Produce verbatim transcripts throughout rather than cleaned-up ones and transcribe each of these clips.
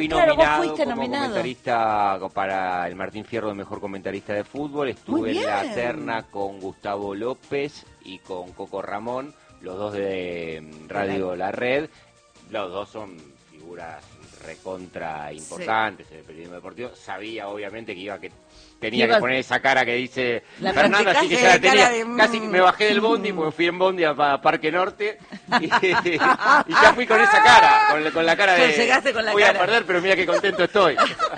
fui claro, nominado vos fuiste como nominado. comentarista para el Martín Fierro de Mejor Comentarista de Fútbol. Estuve en la terna con Gustavo López y con Coco Ramón, los dos de Radio La Red. Los dos son figuras recontra importantes sí. en el periodismo deportivo. Sabía obviamente que iba que tenía que poner esa cara que dice la Fernanda, así que ya la tenía. De... Casi me bajé del bondi mm. porque fui en bondi a, a Parque Norte y, y ya fui con esa cara, con, con la cara de llegaste con la voy cara. a perder, pero mira qué contento estoy.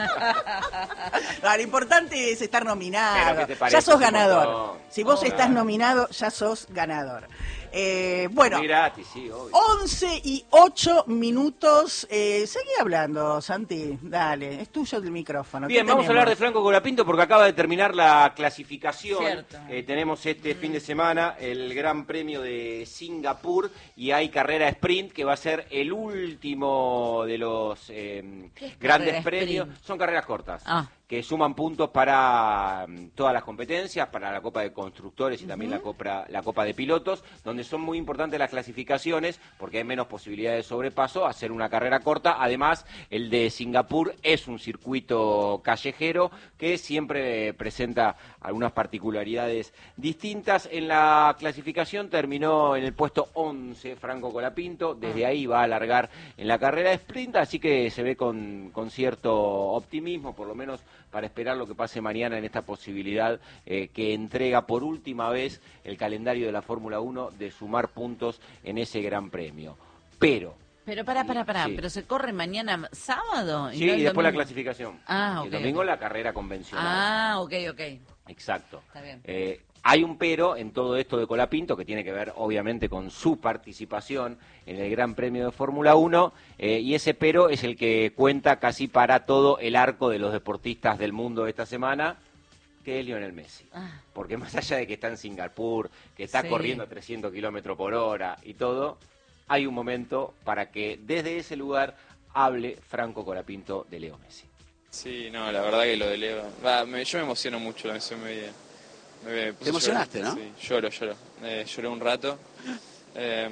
No, lo importante es estar nominado. Ya sos ganador. Si vos oh, estás claro. nominado, ya sos ganador. Eh, bueno, muy gratis, sí, obvio. once y ocho minutos. Eh, seguí hablando, Santi. Dale, es tuyo el micrófono. Bien, vamos tenemos? a hablar de Franco Colapinto porque acaba de terminar la clasificación. Eh, tenemos este mm. fin de semana el Gran Premio de Singapur y hay carrera sprint que va a ser el último de los eh, grandes premios. Sprint? Son carreras cortas. Ah. que suman puntos para um, todas las competencias, para la Copa de Constructores y también uh-huh. la, Copa, la Copa de Pilotos, donde son muy importantes las clasificaciones porque hay menos posibilidades de sobrepaso, hacer una carrera corta. Además, el de Singapur es un circuito callejero que siempre presenta algunas particularidades distintas. En la clasificación terminó en el puesto once Franco Colapinto, desde ahí va a alargar en la carrera de sprint, así que se ve con, con cierto optimismo, por lo menos para esperar lo que pase mañana en esta posibilidad eh, que entrega por última vez el calendario de la Fórmula uno de sumar puntos en ese gran premio. Pero... Pero para, para, para, sí. pero se corre mañana sábado. Y sí, no y después domingo. La clasificación. Ah, ok. El domingo okay. la carrera convencional. Ah, ok, ok. Exacto. Está bien. Eh, hay un pero en todo esto de Colapinto que tiene que ver obviamente con su participación en el Gran Premio de Fórmula uno eh, y ese pero es el que cuenta casi para todo el arco de los deportistas del mundo de esta semana, que es Lionel Messi. Ah. Porque más allá de que está en Singapur, que está sí. corriendo a trescientos kilómetros por hora y todo, hay un momento para que desde ese lugar hable Franco Colapinto de Leo Messi. Sí, no, la verdad que lo de Leo... Va, me, yo me emociono mucho, la mención me, me Te emocionaste, llorar. ¿no? Sí, lloro, lloro. Eh, lloré un rato. Eh,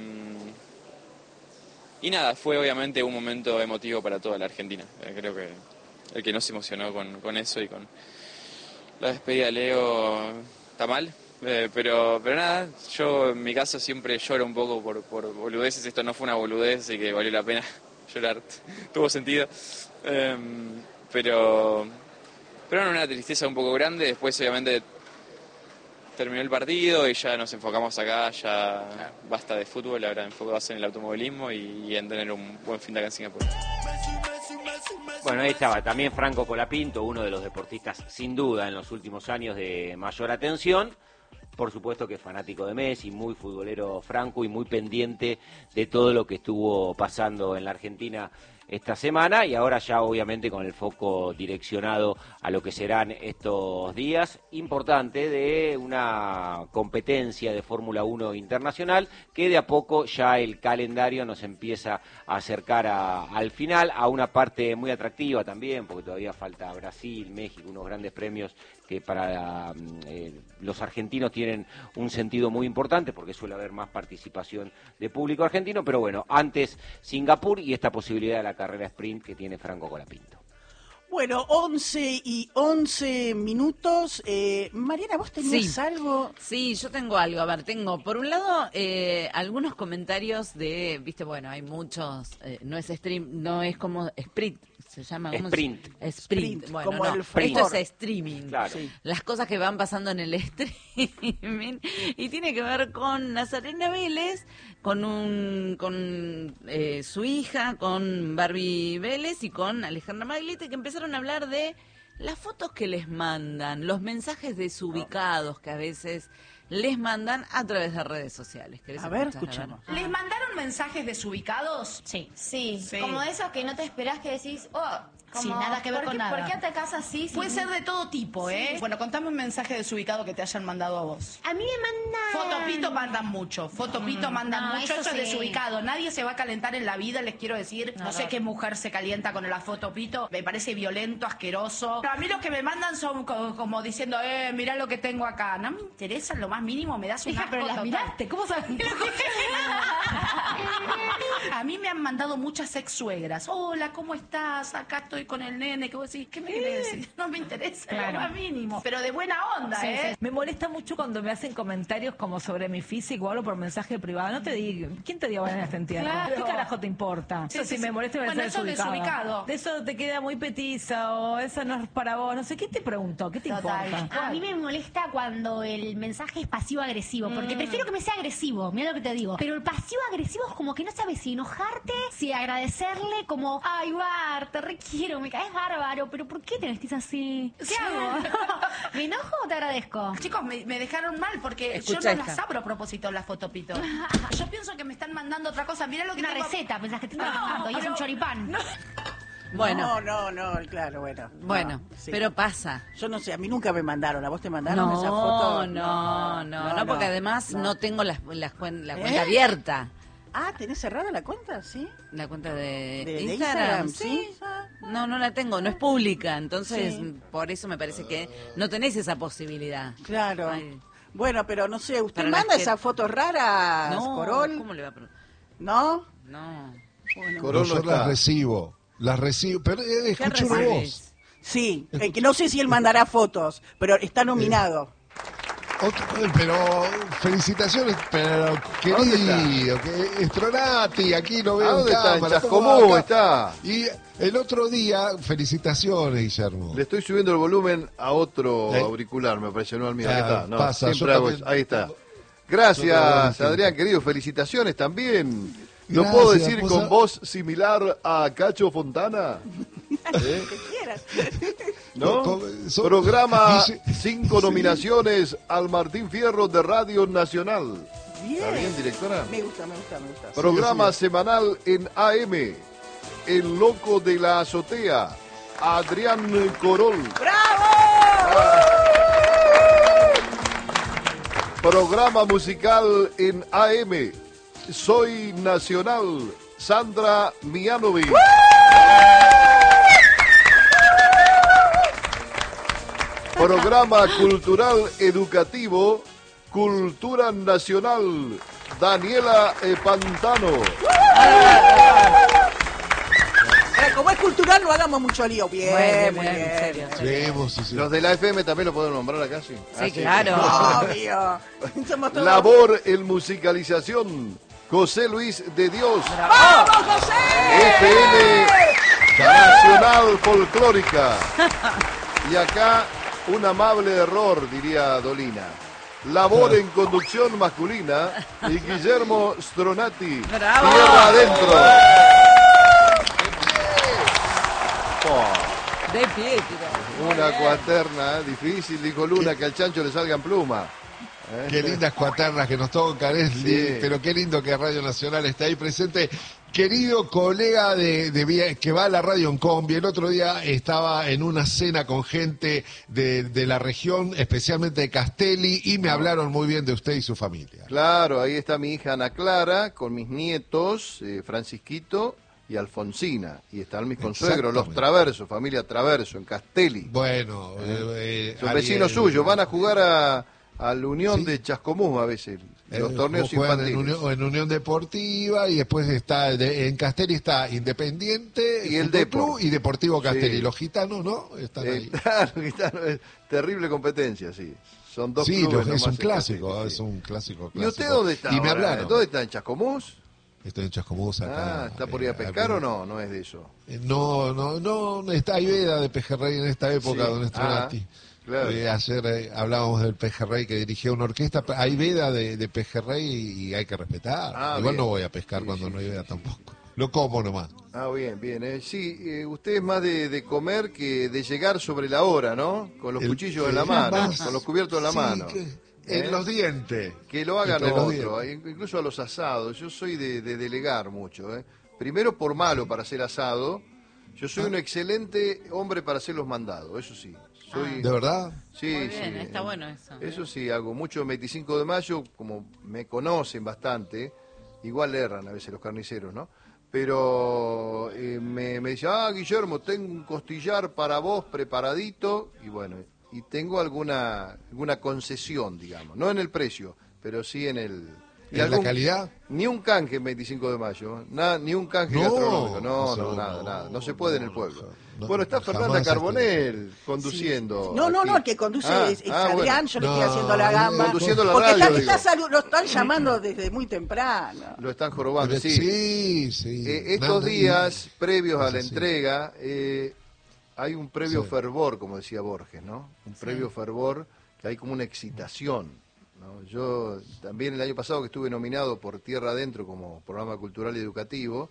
y nada, fue obviamente un momento emotivo para toda la Argentina. Eh, creo que el que no se emocionó con, con eso y con la despedida de Leo está mal. Eh, pero pero nada, yo en mi caso siempre lloro un poco por, por boludeces. Esto no fue una boludez, así que valió la pena llorar. Tuvo sentido. Eh, pero pero no, una tristeza un poco grande. Después obviamente terminó el partido y ya nos enfocamos acá, ya basta de fútbol, ahora enfocados en el automovilismo y, y en tener un buen fin de acá en Singapur. Bueno, ahí estaba también Franco Colapinto, uno de los deportistas sin duda en los últimos años de mayor atención. Por supuesto que es fanático de Messi, muy futbolero Franco y muy pendiente de todo lo que estuvo pasando en la Argentina esta semana y ahora ya obviamente con el foco direccionado a lo que serán estos días importante de una competencia de Fórmula uno internacional que de a poco ya el calendario nos empieza a acercar a, al final, a una parte muy atractiva también, porque todavía falta Brasil, México, unos grandes premios que para eh, los argentinos tienen un sentido muy importante porque suele haber más participación de público argentino, pero bueno, antes Singapur y esta posibilidad de la carrera sprint que tiene Franco Colapinto. Bueno, once y once minutos. Eh, Mariana, ¿vos tenías sí. algo? Sí, yo tengo algo. A ver, tengo, por un lado, eh, algunos comentarios de, viste, bueno, hay muchos, eh, no es stream, no es como sprint, se llama... ¿cómo Sprint. Es? Sprint. Bueno, como no, el esto es streaming. Claro. Sí. Las cosas que van pasando en el streaming. Y tiene que ver con Nazarena Vélez, con un con eh, su hija, con Barbie Vélez y con Alejandra Maglite, que empezaron a hablar de las fotos que les mandan, los mensajes desubicados que a veces les mandan a través de redes sociales. A ver, escuchamos. A ver? ¿Les mandaron mensajes desubicados? Sí. sí. Sí. Como de esos que no te esperás que decís, oh, como, sin nada que ver ¿por con qué, nada. ¿por qué atacás así? Puede sin... ser de todo tipo, ¿eh? Sí. Bueno, contame un mensaje desubicado que te hayan mandado a vos. A mí me mandan... Fotopito mandan mucho, Fotopito mm, mandan no, mucho, eso, eso es sí. desubicado. Nadie se va a calentar en la vida, les quiero decir. No, no sé no. qué mujer se calienta con la Fotopito, me parece violento, asqueroso. Pero a mí los que me mandan son como, como diciendo, eh, mirá lo que tengo acá. No me interesa en lo más mínimo, me das un Hija, asco pero las total. miraste, ¿cómo sabes? A mí me han mandado muchas ex suegras. Hola, ¿cómo estás? Acá estoy con el nene. ¿Qué vos decís? ¿Qué me querés decir? No me interesa, Claro. lo más mínimo. Pero de buena onda, Sí, ¿eh? sí. Me molesta mucho cuando me hacen comentarios como sobre mi físico o algo por mensaje privado. No te digo, ¿quién te dio ganas de entierro? Claro. ¿Qué carajo te importa? Sí, Eso sí, sí me sí. molesta y me Bueno, parece eso desubicada. desubicado. De eso te queda muy petiza o eso no es para vos. No sé, ¿qué te preguntó? ¿Qué te Total. importa? A mí me molesta cuando el mensaje es pasivo-agresivo, porque prefiero que me sea agresivo, mira lo que te digo. Pero el pasivo-agresivo es como que no sabes si enojarte, si agradecerle, como, ay, Bar, te requiero, me caes bárbaro, pero ¿por qué te vestís así? ¿Qué hago? ¿Me enojo o te agradezco? Chicos, me, me dejaron mal porque Escucha yo no esta. las abro a propósito las fotopito. Yo pienso que me están mandando otra cosa. Mirá lo que Una tengo- receta, pensás que te están No, mandando, y es un pero- choripán. Bueno, No, no, no, claro, bueno. bueno, No, sí. pero pasa. Yo no sé, a mí nunca me mandaron. ¿A vos te mandaron No, esa foto? no, no, no, porque además no, tengo las, las cuen- la ¿Eh? cuenta abierta. Ah, ¿tenés cerrada la cuenta? ¿Sí? La cuenta de, De- de Instagram, Instagram, sí. ¿sí? Ah. No, no la tengo, no es pública, entonces Sí. por eso me parece que no tenés esa posibilidad. Claro. Ay. Bueno, pero no sé, ¿usted Para las manda que- esas fotos raras, No, Corol? ¿cómo le va a pro- ¿No? No. Bueno. No, yo no las está. recibo. Las recibo. Pero eh, ¿Qué escucho una recibís? voz. Sí, eh, que no sé si él mandará fotos, pero está nominado. Otro- eh, pero felicitaciones, pero dónde querido, que Estronati, aquí lo veo ¿A dónde en está? En cámara, ¿cómo Chascomú va acá? está. Y el otro día, felicitaciones, Guillermo. Le estoy subiendo el volumen a otro ¿Eh? auricular, me parece, no al mío. Ah, Ahí está. No, pasa, siempre yo hago también- eso. Ahí está. Yo Gracias, también- Adrián, querido. Felicitaciones también. ¿No Gracias, puedo decir vos con sab- voz similar a Cacho Fontana? ¿Eh? ¿No? Con- con- son- Programa dice- cinco nominaciones al Martín Fierro de Radio Nacional. Bien. ¿Está bien, directora? Me gusta, me gusta, me gusta. Programa semanal en A M. El loco de la azotea. Adrián Corol. ¡Bravo! Programa musical en A M. Soy Nacional. Sandra Mianovic. Programa cultural educativo. Cultura Nacional. Daniela eh, Pantano. Eh, como es cultural, no hagamos mucho lío. Bien, Muy bien, muy bien, bien. en serio. Sí, vos, sí, sí. Los de la F M también lo pueden nombrar acá, sí. Sí, Ah, claro. Obvio. Somos todos- Labor en musicalización. José Luis de Dios. ¡Vamos, José! F M Nacional Folclórica. Y acá un amable error, diría Dolina. Labor en conducción masculina y Guillermo Stronati. ¡Bravo! Tierra adentro. Oh, De pie, tiro. una cuaterna eh, difícil, dijo Luna, que al chancho le salgan pluma. ¿Eh? Qué lindas cuaternas que nos tocan, es Sí. li- pero qué lindo que Radio Nacional está ahí presente. Querido colega de, de via- que va a la radio en combi, el otro día estaba en una cena con gente de, de la región, especialmente de Castelli, y me hablaron muy bien de usted y su familia. Claro, ahí está mi hija Ana Clara con mis nietos, eh, Francisquito y Alfonsina. Y están mis consuegros, los Exactamente. Traverso, familia Traverso, en Castelli. Bueno, eh, eh, Son Ariel- vecinos suyos, van a jugar a, a la Unión Sí. de Chascomús a veces, los Eh, torneos juegan en infantiles. Unión, en Unión Deportiva y después está de- en Castelli está Independiente Y el Fútbol Depor. Club y Deportivo Castelli. Sí. Los gitanos no están Eh, ahí. claro, Gitano, es terrible competencia, sí. Son dos Sí, clubes los- es nomás un en clásico, Castelli, es sí. un clásico, ¿Y clásico. usted dónde está Y me ahora? hablaron. ¿Dónde está? ¿En Chascomús? Estoy en Chascomús acá. Ah, ¿está por ir a eh, pescar eh, o no? No es de eso. eh, No, no, no, no está, hay veda de pejerrey en esta época, Sí. don Estronati. Ah, claro. Eh, ayer eh, hablábamos del pejerrey que dirigía una orquesta, pe- hay veda de, de pejerrey y hay que respetar. Ah, Igual bien. no voy a pescar Sí, cuando sí, no hay sí, veda sí. tampoco. Lo como nomás. Ah, bien, bien. eh. Sí, eh, usted es más de, de comer que de llegar sobre la hora, ¿no? Con los El- cuchillos en eh, la mano, más- con los cubiertos en la sí, mano. que- ¿Eh? En los dientes. Que lo hagan Entre los otro, dientes. incluso a los asados. Yo soy de, de delegar mucho. ¿eh? Primero por malo para hacer asado. Yo soy Ah. un excelente hombre para hacer los mandados, eso sí. Soy, ¿De verdad? Sí, Muy bien, sí. está bueno eso. Eso sí, hago mucho el veinticinco de mayo, como me conocen bastante, igual erran a veces los carniceros, ¿no? Pero eh, me, me dice, ah, Guillermo, tengo un costillar para vos preparadito, y bueno, y tengo alguna alguna concesión, digamos, no en el precio, pero sí en el Y ¿En algún- la calidad? Ni un canje en veinticinco de mayo, nada, ni un canje No, gastronómico, no, eso no, nada, no, nada, no se puede en el no, pueblo. no, bueno, está jamás Fernanda este- Carbonell conduciendo. No, no, aquí. no, el que conduce Ah, es, es ah, bueno. Adrián, yo le estoy No, haciendo la gamba. conduciendo la porque radio, está- digo. está salu- lo están llamando desde muy temprano. Lo están jorobando, Pero sí. sí, sí. Eh, estos Nada, días previos a es la así. entrega, eh, hay un previo Sí. fervor, como decía Borges, ¿no? Un previo fervor que hay como una excitación, ¿no? Yo también el año pasado que estuve nominado por Tierra Adentro como programa cultural y educativo,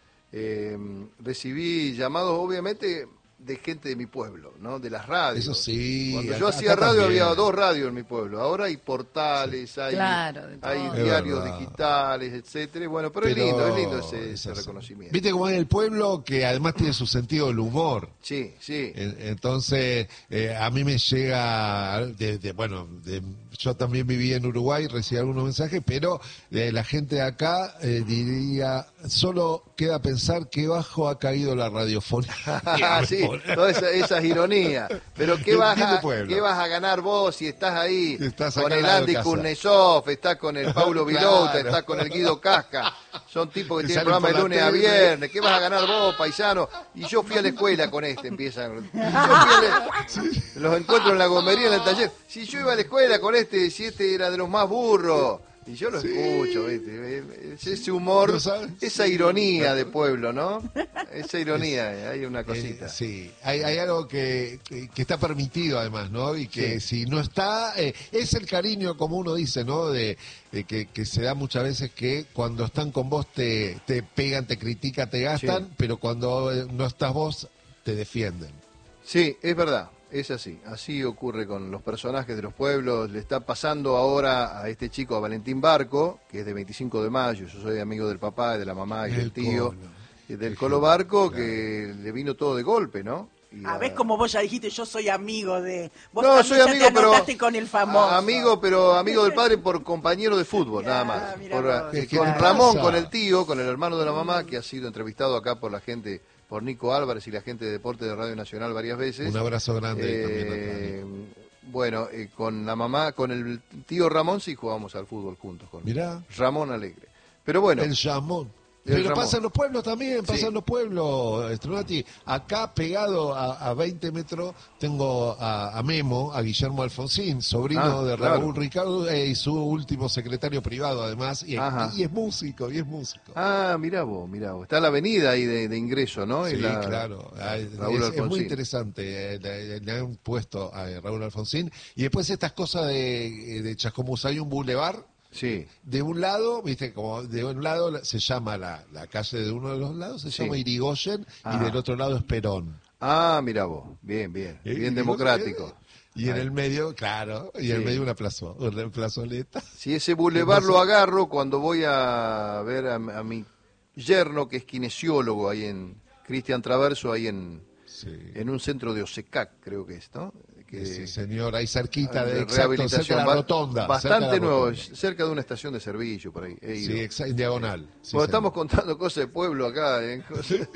eh, recibí llamados obviamente de gente de mi pueblo, ¿no? De las radios. Eso sí, Cuando acá- yo hacía acá radio también. había dos radios en mi pueblo. Ahora hay portales, hay, Claro, de todo. hay Es diarios verdad. digitales, etcétera. Y bueno, pero, es Pero lindo, es lindo ese, es ese así. reconocimiento. Viste cómo es el pueblo que además tiene su sentido del humor. Sí, sí. En- Entonces, eh, a mí me llega, de, de- bueno, de- yo también viví en Uruguay, recibí algunos mensajes, pero de la gente de acá eh, diría, solo queda pensar qué bajo ha caído la radiofonía. Ah, sí, todas esas, esas ironías. Pero ¿qué Del vas, fin de a, pueblo. ¿qué vas a ganar vos si estás ahí Estás con acá al el lado de Andy casa. Kuznetsov, estás con el Paulo Claro. Vilouta, estás con el Guido Casca? Son tipos que Que tienen salen programa de por la lunes a tele. viernes. ¿Qué vas a ganar vos, paisano? Y yo fui a la escuela con este, empiezan. Y yo fui a la- Los encuentro en la gomería, en el taller. Si yo iba a la escuela con este, si este era de los más burros. Y yo lo Sí. escucho, ¿viste? Es ese humor, ¿Lo sabes? esa ironía de pueblo, ¿no? Esa ironía, hay una Eh, cosita. sí, hay, hay algo que, que, que está permitido además, ¿no? Y que Sí. si no está, eh, es el cariño, como uno dice, ¿no? De, de que, que se da muchas veces que cuando están con vos te, te pegan, te critican, te gastan, Sí. pero cuando eh, no estás vos, te defienden. Sí, es verdad, es así. Así ocurre con los personajes de los pueblos. Le está pasando ahora a este chico, a Valentín Barco, que es de veinticinco de mayo. Yo soy amigo del papá, y de la mamá y El del tío. Colo. Y del Qué Colo genio, Barco, claro. que le vino todo de golpe, ¿no? Y A ver, como vos ya dijiste, yo soy amigo de... Vos No, también soy ya amigo, te pero... anotaste con el famoso. a- Amigo, pero amigo del padre por compañero de fútbol, nada Ah, más. mira Por- vos. eh, ¿Qué- qué con le Ramón, pasa? con el tío, con el hermano de la mamá, que ha sido entrevistado acá por la gente, por Nico Álvarez y la gente de Deporte de Radio Nacional varias veces. Un abrazo grande ahí Eh, también a Tani. bueno, eh, con la mamá, con el tío Ramón sí jugamos al fútbol juntos, con Mirá. Ramón Alegre. Pero bueno, El llamón. El Pero Ramón. pasa en los pueblos también, pasa Sí. en los pueblos, Stronati. Acá pegado a, a veinte metros tengo a, a Memo, a Guillermo Alfonsín, sobrino Ah, de claro. Raúl Ricardo eh, y su último secretario privado además. Y, Ajá. y es músico, y es músico. ah, mirá vos, mirá vos. Está la avenida ahí de, de ingreso, ¿no? Y Sí, la- claro. Ah, Raúl es, es muy Alfonsín. interesante. eh, Le, le han puesto a Raúl Alfonsín. Y después estas cosas de, de Chascomús. Hay un bulevar. Sí, De un lado, viste, como de un lado se llama la, la calle de uno de los lados, se Sí. llama Irigoyen, Ajá. y del otro lado es Perón. ah, mirá vos, bien, bien, Eh, bien y democrático. vos, eh, Y en Ahí. el medio, claro, y en el Sí. medio una, plazo, una plazoleta. Si ese bulevar lo agarro cuando voy a ver a, a mi yerno, que es kinesiólogo ahí en Cristian Traverso, ahí en, Sí. en un centro de OSECAC, creo que es, ¿no? Que, Sí, señor, ahí cerquita, de, de exacto, cerca de la ba- rotonda. Bastante cerca de la nuevo, rotonda. cerca de una estación de servicio por ahí. he ido. Sí, exa- en diagonal. Sí, Bueno, señor. estamos contando cosas de pueblo acá, ¿eh? Cosas-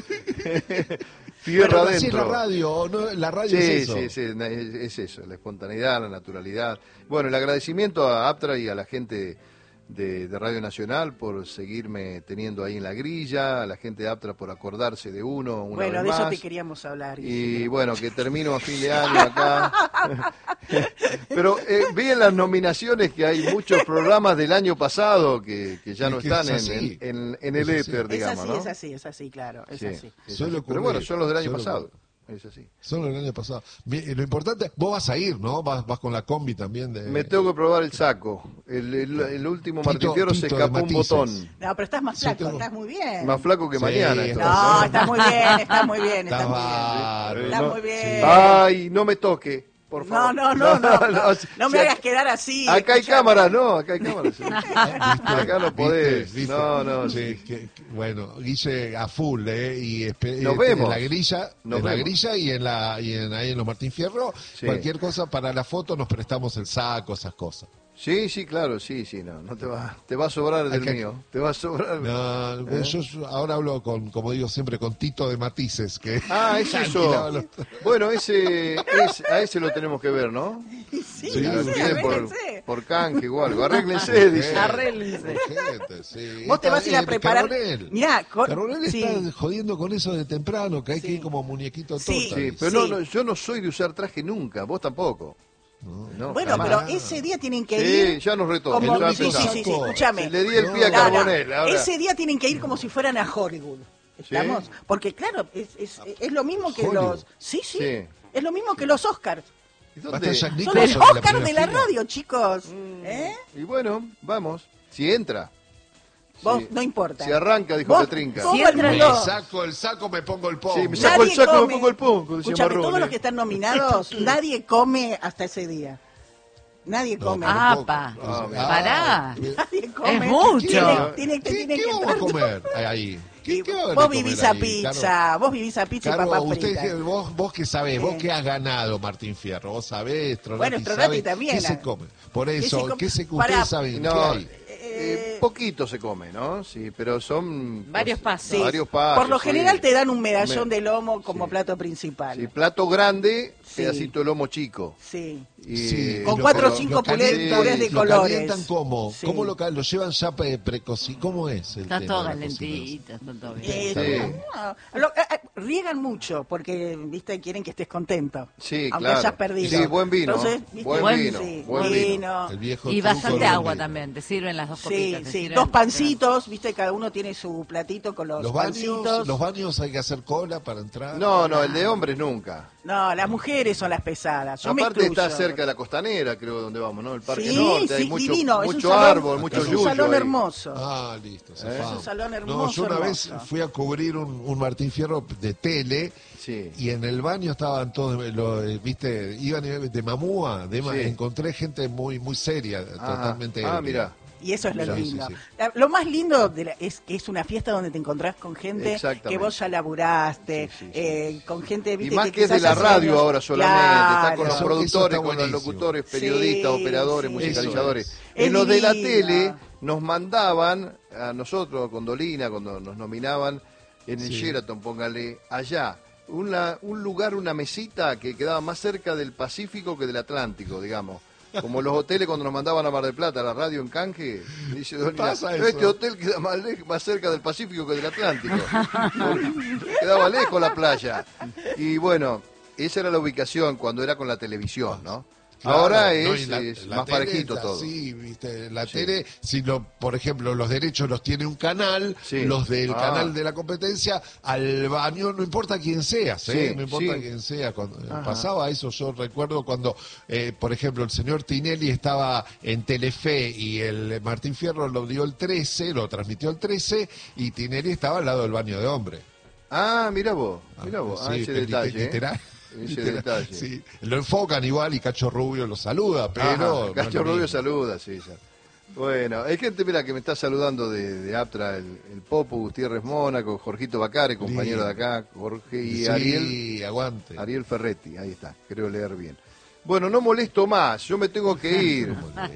Tierra Bueno, así es adentro. la radio, ¿o no? La radio es Sí, eso. sí, sí, na- es, es eso, la espontaneidad, la naturalidad. Bueno, el agradecimiento a Aptra y a la gente de, de Radio Nacional por seguirme teniendo ahí en la grilla, a la gente de Aptra por acordarse de uno una Bueno, vez de eso más. te queríamos hablar. Y bueno, que termino a fin de año acá. Pero eh, vi en las nominaciones que hay muchos programas del año pasado que, que ya Es no que están es en, así. en, en- en el Es así. éter, Es digamos, así, ¿no? es así, es así, claro, es Sí, así. es Suele así. Pero ocurrir, bueno, son los del año suele pasado. ocurrir. Es así. Solo el año pasado. Bien, lo importante, vos vas a ir, ¿no? Vas, vas con la combi también. De... Me tengo que probar el saco. El, el- el último Tito- Martín Fierro se Tito de escapó un Matices. botón. No, pero estás más Sí, flaco, tengo- estás muy bien. Más flaco que Sí, mañana. está- entonces. No, estás muy bien, estás muy bien, estás Está muy bien. bárbaro. Está No- muy bien. Ay, no me toque, por No, favor. no, no, no, no, si- no me si hagas quedar así. Acá hay escuchame. cámaras, no, acá hay cámaras. sí. ¿Viste? Acá no podés. ¿Viste? ¿Viste? No, no. Sí, sí. que- que- bueno, Guille a full, ¿eh? Y espe- Nos eh, vemos. en la grilla, Nos en la vemos. grilla y en la y en, ahí en los Martín Fierro, Sí. cualquier cosa para la foto nos prestamos el saco, esas cosas. Sí, sí, claro, sí, sí, no, no te va, te va a sobrar Hay del que- mío, te va a sobrar. No, ¿Eh? yo, yo ahora hablo con, como digo siempre, con Tito de Matices, que Ah, es alquilaba eso. los- Bueno, ese, es, a ese lo tenemos que ver, ¿no? Sí, Sí, no sé, bien por- arréglense. por canje o algo. Arréglense, dice. Arréglense. Sí. Vos te vas a ir a Eh, preparar. Carbonell. Mirá, con- Carbonell sí. está jodiendo con eso de temprano, que hay Sí. que ir como muñequito torta. Sí. Sí, dice. pero no, Sí. no, yo no soy de usar traje nunca, vos tampoco. No, Bueno, jamás. pero ese día tienen que Sí, ir. ya nos retó. como- ya sí, sí, empezamos. sí, sí, escúchame. Le di el pie a No, no, Carbonell. Ahora. Ese día tienen que ir como si fueran a Hollywood. ¿Estamos? ¿Sí? Porque claro, es, es, es lo mismo que Hollywood. los... Sí, sí, Sí. es lo mismo que los Oscars. ¿Y Va a dónde? estar Jack Son Nicholson los en la Oscars primera de la fila. radio, chicos. ¿Eh? Y bueno, vamos. Si entra. Vos, Si- no importa. Si arranca, dijo Vos, Petrinca. todo Si el entra- Me mundo... saco el saco, me pongo el pongo. Sí, me saco el Nadie saco y me come. pongo el pongo, decía Escúchame, Marrone. todos los que están nominados, nadie come hasta ese día. Nadie No, come. Ah, tampoco. pa. Ah, Pará. Nadie come. Es mucho. Tiene, tiene, ¿Qué, tiene qué que vamos a entrar- comer ahí? ¿Qué, Y qué van a vos comer vivís a ahí, pizza, Caro? vos vivís a pizza Caro, y papas usted, fritas. que- vos, vos que sabés, vos Eh. que has ganado, Martín Fierro, vos sabés, Stronati Bueno, Stronati sabe, también, ¿qué se ah. come? Por ¿Qué eso, se come? ¿qué se, ustedes Pará. saben? ¿Qué No, hay? eh, poquito se come, ¿no? Sí, pero son... Varios cos- pasos. Sí. Varios pasos. Por lo sí. general te dan un medallón Me- de lomo como Sí. plato principal. Sí, plato grande, Sí. pedacito de lomo chico. Sí. Y, Sí, Con lo- cuatro o lo- cinco lo purés- calientan- purés de lo colores. calientan cómo? Sí. ¿Cómo lo, ca- lo llevan ya pre- precoci? ¿Cómo es el Está tema todo de la cocina? calentito, está todo bien. Eh, Sí. no, lo- eh, eh, riegan mucho porque, viste, quieren que estés contento. Sí, aunque claro. hayas perdido. Sí, buen vino, Entonces, ¿viste? buen Buen- vino, sí, buen vino. El viejo Y truco bastante del agua vino. también, te sirven las dos Sí, copitas. te sí, sirven- dos pancitos, viste, cada uno tiene su platito con los, Los pancitos. baños, los baños hay que hacer cola para entrar. No, no, el de hombres nunca. No, las mujeres son las pesadas. Yo me Aparte está incluyo. cerca de la costanera, creo, donde vamos, ¿no? El Parque Sí, Norte, hay sí, mucho, divino, es un mucho salón- árbol, mucho es un yuyo salón ahí. hermoso. Ah, listo. zafado. Es un salón No, hermoso, yo una vez hermoso. fui a cubrir un, un Martín Fierro de tele Sí. y en el baño estaban todos, lo, eh, viste, iban de mamúa, de ma- Sí. encontré gente muy muy seria, Ah, totalmente. ah, ebria. mira. Y eso es lo Sí, lindo. sí, sí. La- Lo más lindo de la- es que es una fiesta donde te encontrás con gente Exactamente. que vos ya laburaste, Sí, sí, sí. eh, con gente, Y viste, más que es de quizás la hace radio años- ahora solamente, está con los Eso- eso productores, está con los buenísimo. locutores, periodistas, Sí, operadores, sí. musicalizadores. Eso es. En los de la Es tele divino. nos mandaban, a nosotros, con Dolina, cuando nos nominaban, en el Sí. Sheraton, póngale, allá, una, un lugar, una mesita que quedaba más cerca del Pacífico que del Atlántico, digamos. Como los hoteles cuando nos mandaban a Mar del Plata, a la radio en canje, dice Dolina, Pasa eso. este hotel queda más, lej- más cerca del Pacífico que del Atlántico. Porque quedaba lejos la playa. Y bueno, esa era la ubicación cuando era con la televisión, ¿no? Claro, Ahora no, es, y la- es la más tele parejito es todo. así, viste, la Sí. tele, si lo, por ejemplo, los derechos los tiene un canal, Sí. los del Ah. canal de la competencia, al baño, no importa quién seas, ¿eh? Sí, no importa sí. quién sea. Cuando, Ajá. pasaba eso, yo recuerdo cuando, eh, por ejemplo, el señor Tinelli estaba en Telefe y el Martín Fierro lo dio el trece, lo transmitió el trece, y Tinelli estaba al lado del baño de hombre. Ah, mira vos, mira vos, ah, Sí, ese liter- detalle. ¿eh? literal. Ese literal, detalle. sí. Lo enfocan igual y Cacho Rubio lo saluda, pero... Ajá, no es Cacho lo Rubio mismo. saluda, sí. ya. Bueno, hay gente, mira, que me está saludando de, de Aptra, el, el Popo, Gutiérrez Mónaco, Jorgito Bacare, compañero Lindo. de acá, Jorge y Sí, Ariel, aguante. Ariel Ferretti, ahí está, creo leer bien. Bueno, no molesto más, yo me tengo que ir.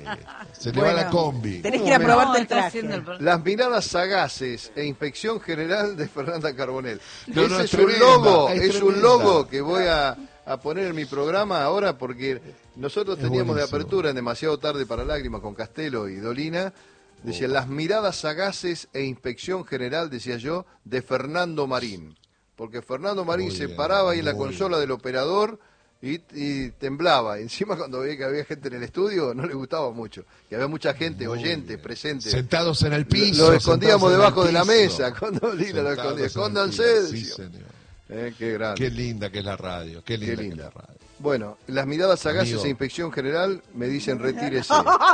Se le Bueno, va la combi. Tenés que ir a No, probarte No, el está traje. haciendo el pro- Las miradas sagaces e inspección general de Fernanda Carbonell. No, Ese no, es es un tremenda, logo, es es un tremenda. logo que voy a, a poner en mi programa ahora porque nosotros Es teníamos de buenísimo. apertura en Demasiado Tarde para Lágrimas con Castelo y Dolina. Decía, las miradas sagaces e inspección general, decía yo, de Fernando Marín. Porque Fernando Marín Muy se bien, paraba ahí en la muy consola del operador y, y temblaba. Encima cuando veía que había gente en el estudio no le gustaba mucho. Que había mucha gente, Muy oyentes, bien. presentes. Sentados en el Lo- piso. Lo escondíamos sentados en el debajo de la piso. mesa. Con Dolina lo escondía. Sentados en el Escóndanse. piso, sí, decía. señor. Eh, qué grande. Qué linda que es la radio. Qué linda, Qué que linda. es la radio. Bueno, las miradas sagaces Amigo. e inspección general me dicen retírese.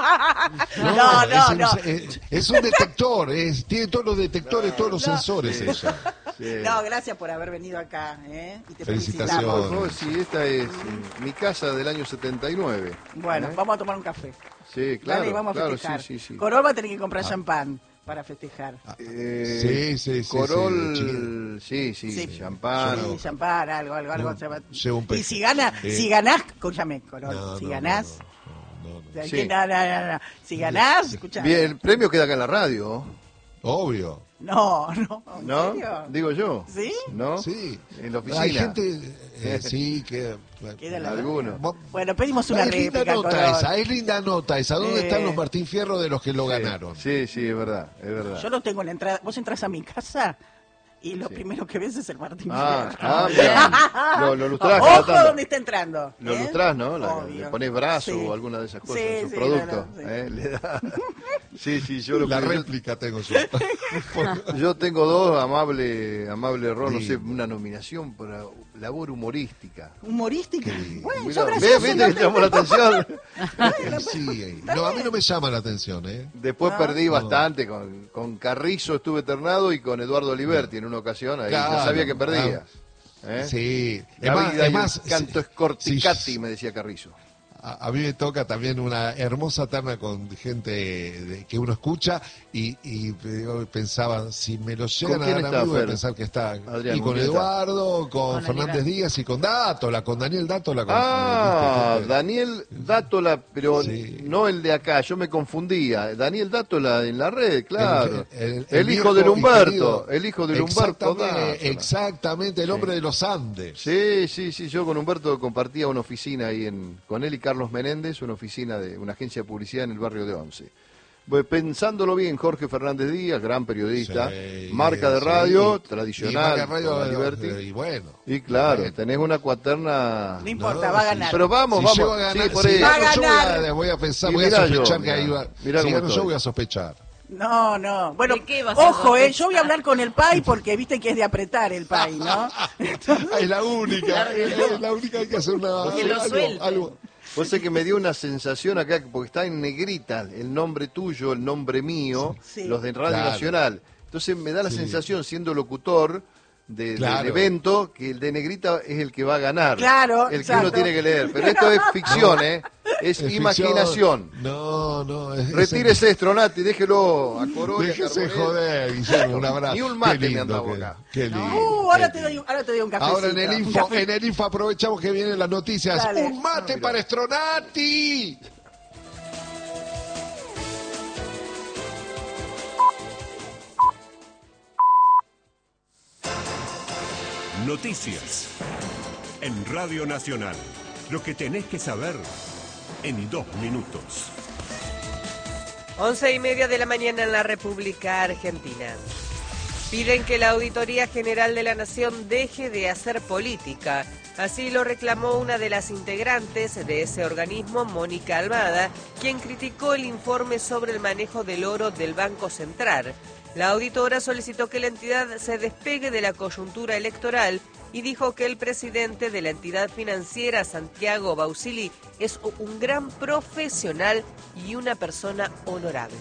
No, no, es, un- no. Es, es un detector. Es, tiene todos los detectores, todos los sensores ella. Sí. No, gracias por haber venido acá. ¿eh? Y te Felicitaciones. felicitamos. Por favor, sí, esta es eh, mi casa del año setenta y nueve. Bueno, ¿Eh? vamos a tomar un café. Sí, claro. Dale, vamos a claro, festejar. sí, sí, sí. Corol va a tener que comprar champán para festejar. Eh, Sí, sí, sí, Corol, sí, sí, Sí. champán. Sí, champán, algo, algo, algo. se va- Llevo un Y peso. si gana, Eh. si ganás, escúchame, Corol, No, si no, ganás, no, no, no, no. de aquí- Sí. no, no, no, no. Si ganás, escuchame. Bien, el premio queda acá en la radio. Obvio. No, no. ¿En ¿No? serio? Digo yo. ¿Sí? ¿No? Sí. En la oficina. Hay gente, eh, sí, que... Queda la- Algunos. Bueno, pedimos una es linda réplica. nota Corol. esa, es linda nota esa. ¿Dónde Eh. están los Martín Fierro de los que lo ganaron? Sí, sí, es verdad, es verdad. Yo lo tengo en la entrada. Vos entras a mi casa y lo primero que ves es el Martín Ah, Fierro. ah, bien. Lo, lo lustrás cada Ojo tanto. donde está entrando. Lo ¿eh? lustrás, ¿no? La- Obvio. le pones brazo Sí. o alguna de esas cosas Sí, en su sí, producto. no, no, sí. ¿eh? Le da- Sí, sí, yo lo La yo- réplica tengo yo. Yo tengo dos, amable, amable Ron, no Sí. sé, una nominación para labor humorística. Humorística. Bueno, Mirá, sos ¿ves? gracioso. ¿Viste no que te- llamó la atención? Sí, no, a mí no me llama la atención, ¿eh? Después No. perdí No. bastante, con, con Carrizo estuve ternado y con Eduardo Liberti en una ocasión, ahí Claro, ya sabía que perdía. ah, ¿eh? Sí, La es más, vida es y más, el canto sí, es corticati, sí, me decía Carrizo. A, a mí me toca también una hermosa terna con gente de- que uno escucha y, y yo pensaba, si me lo llegan ¿Con a quién dar a está, mí, voy a Fer? pensar que está. Adrián, y ¿con con quién está? Eduardo, con, Con Fernández Aníbal. Díaz y con Dátola, con Daniel Dátola. Con, Ah, ¿viste? Daniel Dátola, pero Sí. no el de acá, yo me confundía. Daniel Dátola en la red, claro. El, el- El, el hijo viejo del y Humberto, querido- el hijo del Humberto Exactamente, Dátola. exactamente, el hombre de los Andes. Sí, sí, sí, yo con Humberto compartía una oficina ahí en, con él y Carlos Menéndez, una oficina de una agencia de publicidad en el barrio de Once. Pues pensándolo bien, Jorge Fernández Díaz, gran periodista, Sí, marca de sí, radio, y- tradicional, y marca de radio, con la eh, Liberty. y bueno. Y claro, Bueno. tenés una cuaterna. No importa, No, va a sí, ganar. Pero vamos, Si vamos. llego a ganar, sí, por si ahí. Va a gano yo, voy ganar. a, voy a pensar, Y voy a mirá sospechar yo, que ahí mirá, va. mirá Si cómo gano yo, estoy. voy a sospechar. No, no. Bueno, ¿De qué vas a ojo, eh, sospechar? yo voy a hablar con el P A I porque viste que es de apretar el P A I, ¿no? Es la única, es la única que hay que hacer una, Que lo algo, suelte. algo. Vos sé que me dio una sensación acá, porque está en negrita el nombre tuyo, el nombre mío, Sí. los de Radio Claro. Nacional. Entonces me da la Sí. sensación, siendo locutor de, Claro. del evento, que el de negrita es el que va a ganar. Claro, El exacto. que uno tiene que leer. Pero esto es ficción, ¿eh? Es, Es imaginación. ficción. No, no. Es, Retírese, Stronati, déjelo a Corolla. Déjese Carbonell. joder, Guillermo, un abrazo. Ni un mate Qué me lindo han dado que- acá. Qué lindo. Uh, ahora qué te doy, lindo. ahora te doy un cafecito. Ahora en el un info, café. en el info aprovechamos que vienen las noticias. Dale. Un mate para Stronati. Noticias. En Radio Nacional. Lo que tenés que saber en dos minutos. Once y media de la mañana en la República Argentina. Piden que la Auditoría General de la Nación deje de hacer política. Así lo reclamó una de las integrantes de ese organismo, Mónica Almada, quien criticó el informe sobre el manejo del oro del Banco Central. La auditora solicitó que la entidad se despegue de la coyuntura electoral y dijo que el presidente de la entidad financiera, Santiago Bausili, es un gran profesional y una persona honorable.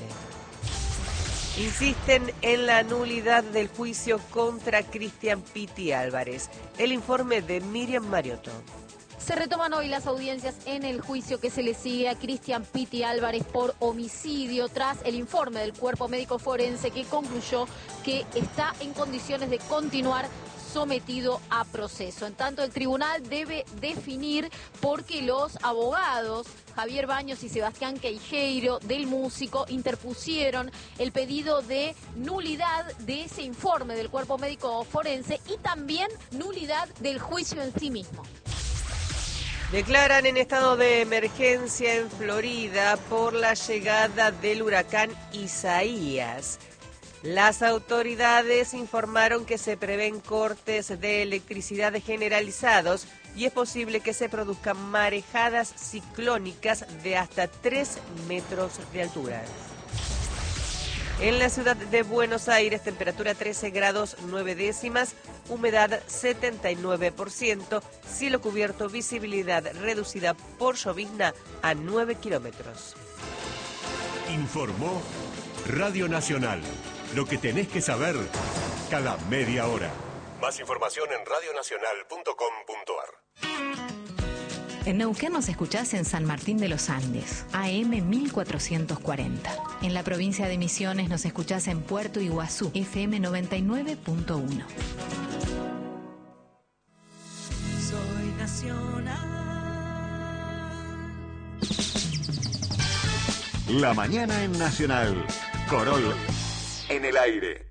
Insisten en la nulidad del juicio contra Cristian Pitti Álvarez. El informe de Miriam Mariotto. Se retoman hoy las audiencias en el juicio que se le sigue a Cristian Pitti Álvarez por homicidio tras el informe del cuerpo médico forense que concluyó que está en condiciones de continuar sometido a proceso. En tanto, el tribunal debe definir por qué los abogados Javier Baños y Sebastián Queijeiro del músico interpusieron el pedido de nulidad de ese informe del cuerpo médico forense y también nulidad del juicio en sí mismo. Declaran en estado de emergencia en Florida por la llegada del huracán Isaías. Las autoridades informaron que se prevén cortes de electricidad generalizados y es posible que se produzcan marejadas ciclónicas de hasta tres metros de altura. En la ciudad de Buenos Aires, temperatura trece grados nueve décimas, humedad setenta y nueve por ciento, cielo cubierto, visibilidad reducida por llovizna a nueve kilómetros. Informó Radio Nacional. Lo que tenés que saber cada media hora. Más información en radionacional punto com punto ar. En Neuquén nos escuchás en San Martín de los Andes, A M mil cuatrocientos cuarenta. En la provincia de Misiones nos escuchás en Puerto Iguazú, F M noventa y nueve punto uno. Soy nacional. La mañana en Nacional. Corol en el aire.